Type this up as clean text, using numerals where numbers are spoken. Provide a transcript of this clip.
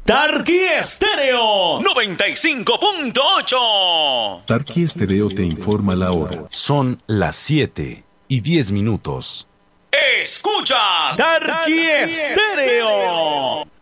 Tarqui Estéreo 95.8. Tarqui Estéreo te informa la hora. Son las 7:10. Escucha Tarqui Estéreo.